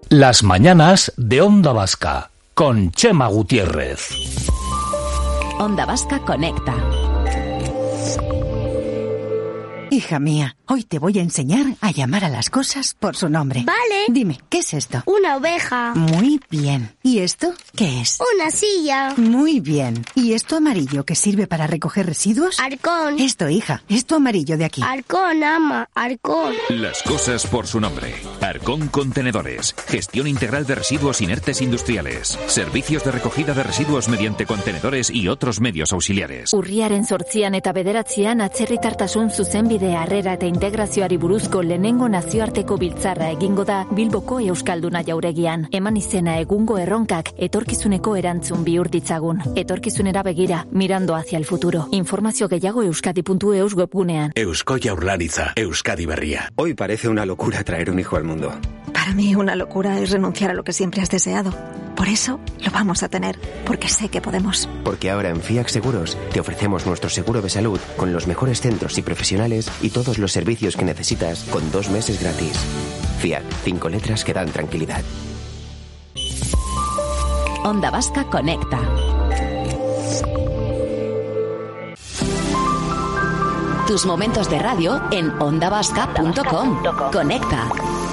Las mañanas de Onda Vasca, con Chema Gutiérrez. Onda Vasca conecta. Hija mía, hoy te voy a enseñar a llamar a las cosas por su nombre. Vale. Dime, ¿qué es esto? Una oveja. Muy bien. ¿Y esto qué es? Una silla. Muy bien. ¿Y esto amarillo que sirve para recoger residuos? Arcón. Esto, hija, esto amarillo de aquí. Arcón, ama, Arcón. Las cosas por su nombre. Arcón Contenedores. Gestión integral de residuos inertes industriales. Servicios de recogida de residuos mediante contenedores y otros medios auxiliares. Urriaren 8 eta 9 atzerritartasun zuzenbide harrera eta integrazioari buruzko lehenengo nazioarteko biltzarra egingo da Bilboko Euskalduna jauregian. Eman izena egungo erronkak etorkizuneko erantzun bihur ditzagun. Etorkizunera begira, mirando hacia el futuro. Informazio gehiago euskadi.eus webgunean. Eusko Jaurlaritza, Euskadi Berria. Hoy parece una locura traer un hijo al mundo. Para mí una locura es renunciar a lo que siempre has deseado. Por eso lo vamos a tener, porque sé que podemos. Porque ahora en FIAC Seguros te ofrecemos nuestro seguro de salud con los mejores centros y profesionales y todos los servicios que necesitas con 2 meses gratis. FIAC, 5 letras que dan tranquilidad. Onda Vasca conecta. Tus momentos de radio en ondavasca.com. Conecta.